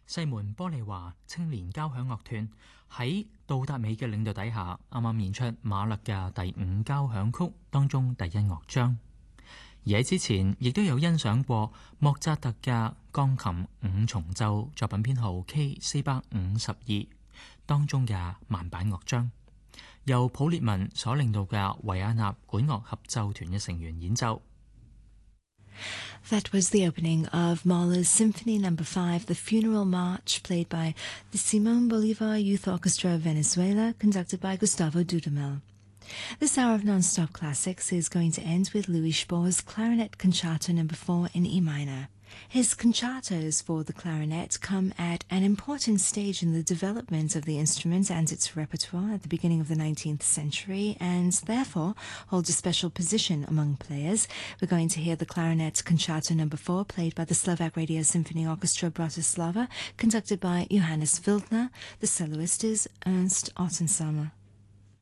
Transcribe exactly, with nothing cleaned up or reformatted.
西門玻利華青年交響樂團喺杜達美嘅領導底下，啱啱演出馬勒嘅第五交響曲當中第一樂章。而喺之前，亦都有欣賞過莫扎特嘅鋼琴五重奏作品編號 K 四百五十二當中嘅慢板樂章，由普列文所領導嘅維也納管樂合奏團嘅成員演奏。 That was the opening of Mahler's Symphony Number Five, the Funeral March, played by the Simón Bolívar Youth Orchestra of Venezuela, conducted by Gustavo Dudamel. This hour of non-stop classics is going to end with Louis Spohr's Clarinet Concerto Number Four in E minor. His concertos for the clarinet come at an important stage in the development of the instrument and its repertoire at the beginning of the nineteenth century, and therefore hold a special position among players. We're going to hear the Clarinet Concerto Number Four, played by the Slovak Radio Symphony Orchestra Bratislava, conducted by Johannes Wildner. The soloist is Ernst Ottenshammer.